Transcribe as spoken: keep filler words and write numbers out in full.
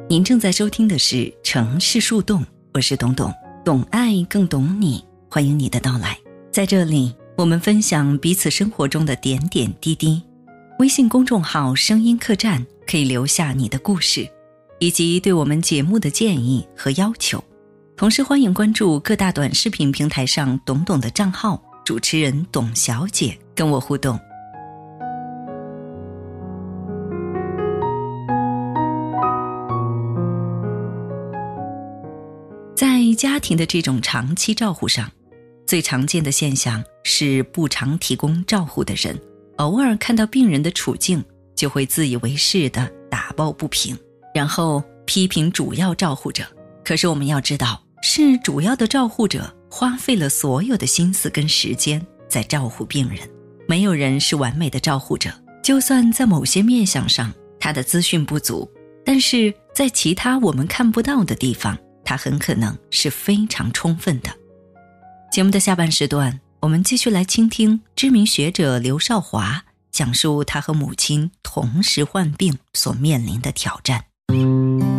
您正在收听的是城市树洞，我是董董，懂爱更懂你，欢迎你的到来。在这里，我们分享彼此生活中的点点滴滴。微信公众号声音客栈可以留下你的故事，以及对我们节目的建议和要求。同时欢迎关注各大短视频平台上董董的账号，主持人董小姐，跟我互动。在家庭的这种长期照护上，最常见的现象是不常提供照护的人，偶尔看到病人的处境，就会自以为是地打抱不平，然后批评主要照护者。可是我们要知道，是主要的照护者花费了所有的心思跟时间在照护病人。没有人是完美的照护者，就算在某些面向上他的资讯不足，但是在其他我们看不到的地方，他很可能是非常充分的。节目的下半时段，我们继续来倾听知名学者刘少华讲述他和母亲同时患病所面临的挑战。